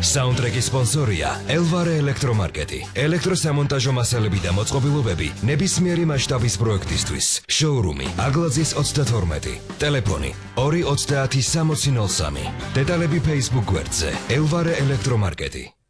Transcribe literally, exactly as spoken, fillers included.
საუნდტრეკის სპონსორია ელვარე ელექტრომარკეტი. ელექტროსამონტაჟო მასალები და მოწყობილობები ნებისმიერი მასშტაბის პროექტისთვის. შოურუმი აგლაძის ოცდათორმეტი. ტელეფონი ორი ოცდაათი სამოცი ნოლ სამი. დეტალები Facebook გვერდზე ელვარე ელექტრომარკეტი.